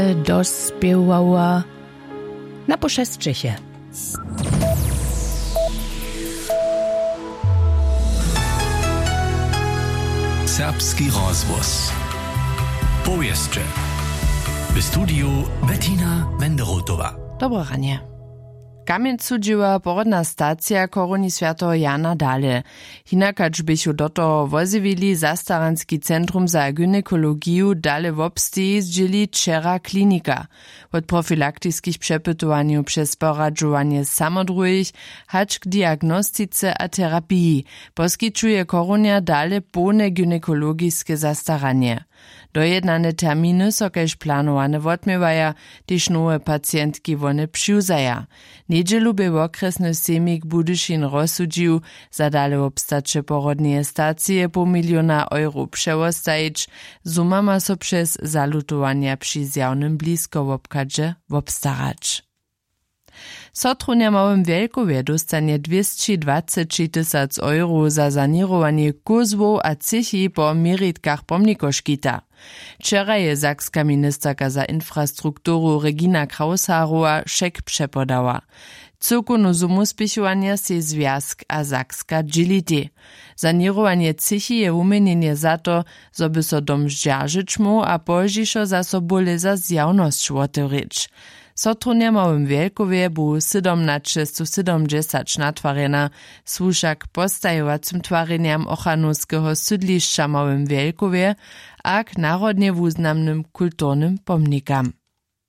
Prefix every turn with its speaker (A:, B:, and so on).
A: dospiewała na poszestczysie.
B: Serbski rozwoz. Powieszcze. W studiu Bettina Wenderotowa.
A: Dobro ranie. Kamien cudziła porodna stacja koroni świętego Jana dale. Hinakacz bychu do toho wozywili zastaranski centrum za gynekologiju dale w obstiji zdzieli wczera klinika. Od profilaktickich przepytowaniu przez poradzowanie samodrujich hacz k diagnostice a terapii poskiczuje koronia dale pełne gynekologiskie zastaranie. Dojednane terminy so kež planowane wotmiewaja, tyž nowe pacjentki wone přiwzaja. Niedzielu by okresny semik Budyšin rozsudził, za dale obstacze porodnie stacje €500 000 przewostajić, suma ma so przez zalutowania przy zjawnym blisko wobkadże wobstarać. Sotrunia Małym Wielkowie dostanie 220 000 € za sanirowanie kozłów a cychi po meritkach pomnikoškita. Wczoraj je sakska ministerka za infrastrukturu Regina Krausharowa šek przepodała. Cyrkunu sumu spichowania se związk a sakska dżility. Sanirowanie cychi je umienienie za to, zoby so dom zdźerżyć mu a požišo za sobole za zjawność otewryć. Sotrunia Małym Wielkowie bu 1770 natwarjena, słuszak postajowacym twarjenjam ochranoskiego sydlišća Małym Wielkowie a k narodnie wuznamnym kulturnym pomnikam.